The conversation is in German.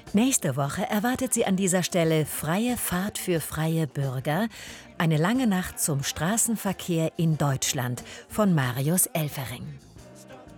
Nächste Woche erwartet Sie an dieser Stelle freie Fahrt für freie Bürger. Eine lange Nacht zum Straßenverkehr in Deutschland von Marius Elfering.